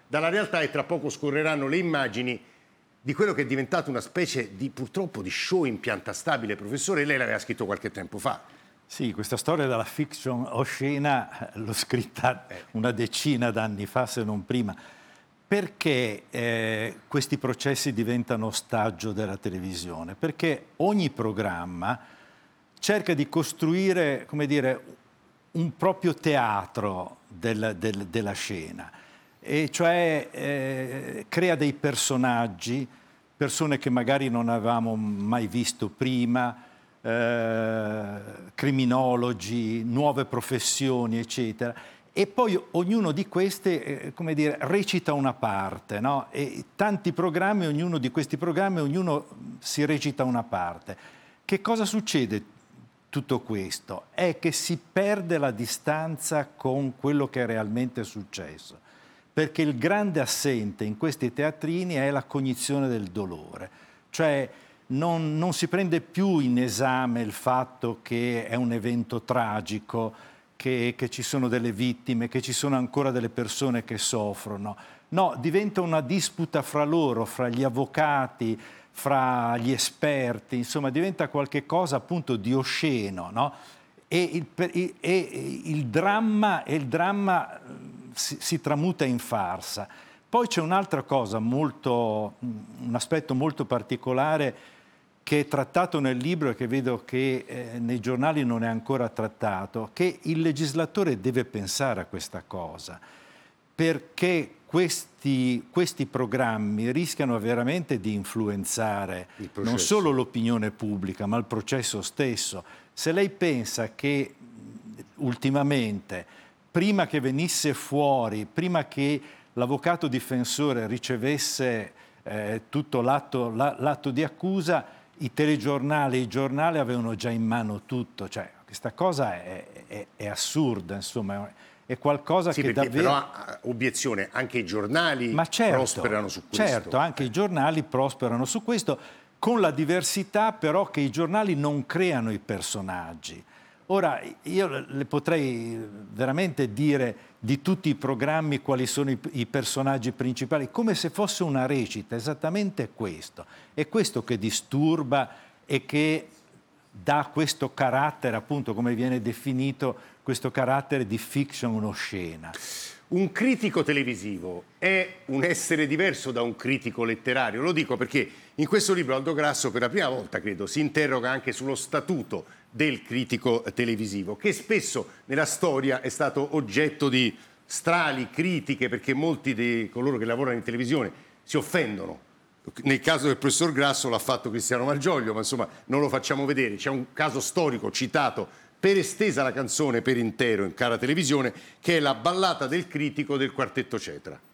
dalla realtà e tra poco scorreranno le immagini di quello che è diventato una specie di, purtroppo, di show in pianta stabile. Professore, lei l'aveva scritto qualche tempo fa. Sì, questa storia della fiction oscena l'ho scritta una decina d'anni fa, se non prima. Perché questi processi diventano ostaggio della televisione? Perché ogni programma cerca di costruire, come dire, un proprio teatro della scena, e cioè crea dei personaggi, persone che magari non avevamo mai visto prima, criminologi, nuove professioni, eccetera. E poi ognuno di queste, come dire, recita una parte, no? E tanti programmi, ognuno di questi programmi, ognuno si recita una parte. Che cosa succede tutto questo? È che si perde la distanza con quello che è realmente successo, perché il grande assente in questi teatrini è la cognizione del dolore, cioè non si prende più in esame il fatto che è un evento tragico, che ci sono delle vittime, che ci sono ancora delle persone che soffrono. No, diventa una disputa fra loro, fra gli avvocati, fra gli esperti, insomma diventa qualche cosa appunto di osceno, no? E il dramma si tramuta in farsa. Poi c'è un'altra cosa, un aspetto molto particolare che è trattato nel libro e che vedo che nei giornali non è ancora trattato, che il legislatore deve pensare a questa cosa, perché questi programmi rischiano veramente di influenzare non solo l'opinione pubblica, ma il processo stesso. Se lei pensa che ultimamente, prima che venisse fuori, prima che l'avvocato difensore ricevesse tutto l'atto di accusa, i telegiornali e i giornali avevano già in mano tutto, cioè questa cosa è assurda, insomma, è qualcosa che davvero... Però, obiezione, anche i giornali prosperano su questo. Certo, anche i giornali prosperano su questo, con la diversità però che i giornali non creano i personaggi. Ora, io le potrei veramente dire di tutti i programmi quali sono i personaggi principali, come se fosse una recita, esattamente questo. È questo che disturba e che dà questo carattere, appunto, come viene definito, questo carattere di fiction oscena. Un critico televisivo è un essere diverso da un critico letterario? Lo dico perché in questo libro Aldo Grasso, per la prima volta, credo, si interroga anche sullo statuto del critico televisivo, che spesso nella storia è stato oggetto di strali, critiche, perché molti di coloro che lavorano in televisione si offendono. Nel caso del professor Grasso l'ha fatto Cristiano Malgioglio, ma insomma non lo facciamo vedere. C'è un caso storico citato per estesa la canzone per intero in Cara Televisione, che è la ballata del critico del Quartetto Cetra.